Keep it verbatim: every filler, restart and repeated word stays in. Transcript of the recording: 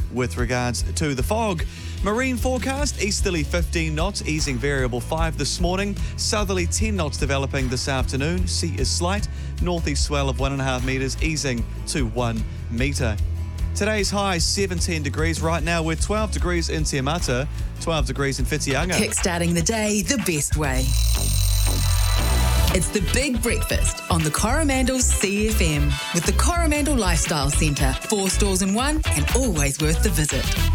with regards to the fog. Marine forecast, easterly fifteen knots, easing variable five this morning. Southerly ten knots developing this afternoon. Sea is slight. Northeast swell of one and a half metres, easing to one metre. Today's high seventeen degrees. Right now we're twelve degrees in Te Amata, twelve degrees in Whitianga. Kickstarting the day the best way. It's the Big Breakfast on the Coromandel C F M with the Coromandel Lifestyle Centre. Four stores in one and always worth the visit.